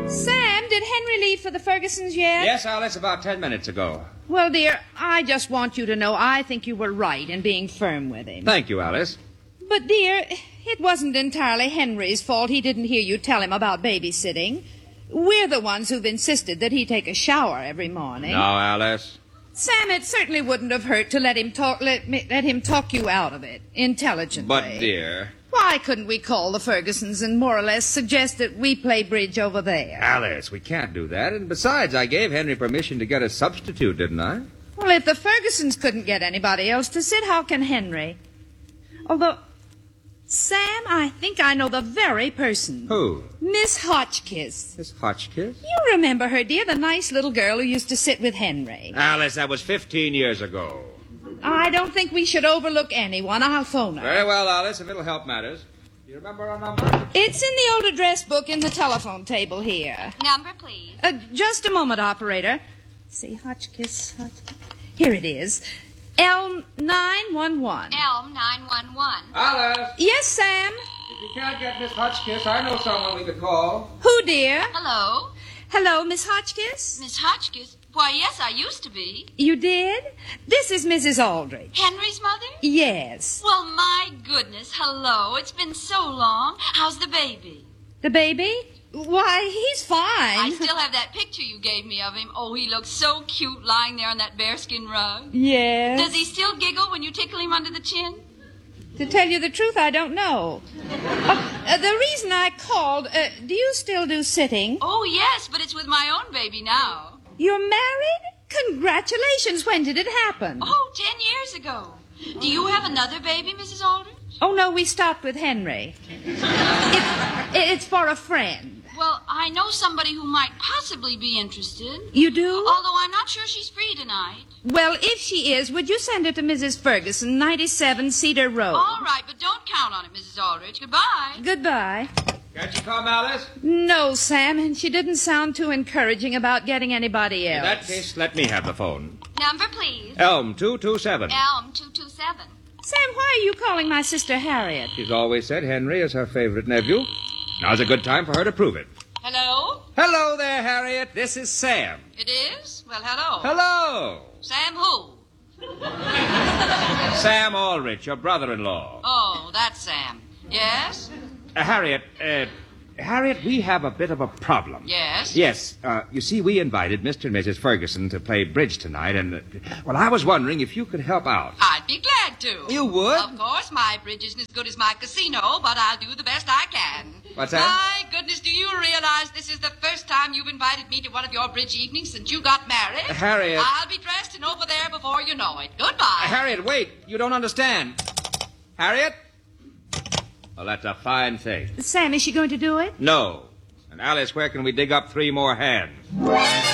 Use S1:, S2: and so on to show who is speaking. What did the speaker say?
S1: Sam, did Henry leave for the Fergusons yet?
S2: Yes, Alice, about 10 minutes ago.
S1: Well, dear, I just want you to know I think you were right in being firm with him.
S2: Thank you, Alice.
S1: But, dear, it wasn't entirely Henry's fault he didn't hear you tell him about babysitting. We're the ones who've insisted that he take a shower every morning.
S2: No, Alice.
S1: Sam, it certainly wouldn't have hurt to let him talk you out of it intelligently.
S2: But, dear...
S1: Why couldn't we call the Fergusons and more or less suggest that we play bridge over there?
S2: Alice, we can't do that. And besides, I gave Henry permission to get a substitute, didn't I?
S1: Well, if the Fergusons couldn't get anybody else to sit, how can Henry? Although, Sam, I think I know the very person.
S2: Who?
S1: Miss Hotchkiss.
S2: Miss Hotchkiss?
S1: You remember her, dear, the nice little girl who used to sit with Henry.
S2: Alice, that was 15 years ago.
S1: I don't think we should overlook anyone. I'll phone her.
S2: Very well, Alice, if it'll help matters. Do you remember our number?
S1: It's in the old address book in the telephone table here.
S3: Number, please.
S1: Just a moment, operator. See, Hotchkiss. Here it is. Elm 911.
S3: Elm 911.
S2: Alice!
S1: Yes, Sam?
S2: If you can't get Miss Hotchkiss, I know someone we could call.
S1: Who, dear?
S3: Hello?
S1: Hello, Miss Hotchkiss?
S3: Miss Hotchkiss? Why, yes, I used to be.
S1: You did? This is Mrs. Aldrich.
S3: Henry's mother?
S1: Yes.
S3: Well, my goodness, hello. It's been so long. How's the baby?
S1: The baby? Why, he's fine.
S3: I still have that picture you gave me of him. Oh, he looks so cute lying there on that bearskin rug.
S1: Yes.
S3: Does he still giggle when you tickle him under the chin?
S1: To tell you the truth, I don't know. The reason I called, do you still do sitting?
S3: Oh, yes, but it's with my own baby now.
S1: You're married? Congratulations. When did it happen?
S3: Oh, 10 years ago. Do you have another baby, Mrs. Aldrich?
S1: Oh, no, we stopped with Henry. It's for a friend.
S3: Well, I know somebody who might possibly be interested.
S1: You do?
S3: Although I'm not sure she's free tonight.
S1: Well, if she is, would you send her to Mrs. Ferguson, 97 Cedar Road?
S3: All right, but don't count on it, Mrs. Aldrich. Goodbye.
S1: Goodbye.
S2: Can't you come, Alice?
S1: No, Sam, and she didn't sound too encouraging about getting anybody else.
S2: In that case, let me have the phone.
S3: Number, please.
S2: Elm 227.
S3: Elm 227.
S1: Sam, why are you calling my sister Harriet?
S2: She's always said Henry is her favorite nephew. Now's a good time for her to prove it.
S3: Hello?
S2: Hello there, Harriet. This is Sam.
S3: It is? Well, hello.
S2: Hello.
S3: Sam who?
S2: Sam Aldrich, your brother-in-law.
S3: Oh, that's Sam. Yes?
S2: Harriet, we have a bit of a problem.
S3: Yes?
S2: Yes. You see, we invited Mr. and Mrs. Ferguson to play bridge tonight, and, well, I was wondering if you could help out.
S3: I'd be glad to.
S2: You would?
S3: Of course, my bridge isn't as good as my casino, but I'll do the best I can.
S2: What's that?
S3: My goodness, do you realize this is the first time you've invited me to one of your bridge evenings since you got married?
S2: Harriet.
S3: I'll be dressed and over there before you know it. Goodbye.
S2: Harriet, wait. You don't understand. Harriet? Well, that's a fine thing.
S1: Sam, is she going to do it?
S2: No. And Alice, where can we dig up 3 more hands?